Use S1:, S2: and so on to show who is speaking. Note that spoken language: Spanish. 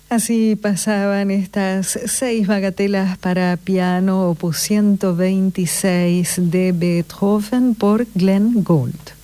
S1: Así pasaban estas 6 bagatelas para piano, opus 126 de Beethoven por Glenn Gould.